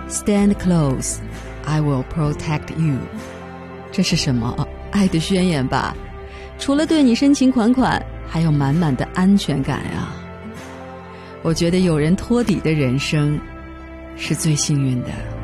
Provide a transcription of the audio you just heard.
Stand close, I will protect you。 这是什么？爱的宣言吧？除了对你深情款款，还有满满的安全感啊！我觉得有人托底的人生是最幸运的。